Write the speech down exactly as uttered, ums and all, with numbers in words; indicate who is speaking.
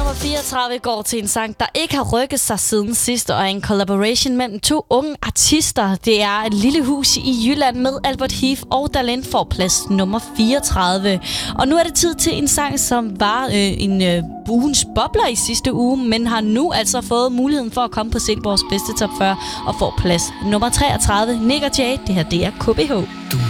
Speaker 1: nummer fireogtredive går til en sang, der ikke har rykket sig siden sidst, og er en collaboration mellem to unge artister. Det er Et lille hus i Jylland med Albert Heath og Dalén får plads nummer fireogtredive. Og nu er det tid til en sang, som var øh, en øh, ugens bobler i sidste uge, men har nu altså fået muligheden for at komme på Silkeborgs bedste top fyrre og får plads nummer treogtredive. Nick og Jay, det her det er K B H.
Speaker 2: Du